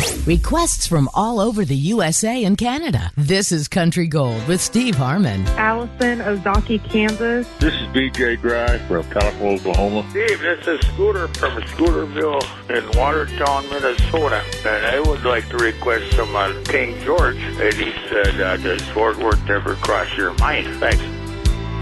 Requests from all over the USA and Canada. This is Country Gold with Steve Harmon. Allison, Ozaukee, Kansas. This is BJ Grice from Calico, Oklahoma. Steve, this is Scooter from Scooterville in Watertown, Minnesota. And I would like to request some King George. And he said, does Fort Worth ever cross your mind? Thanks.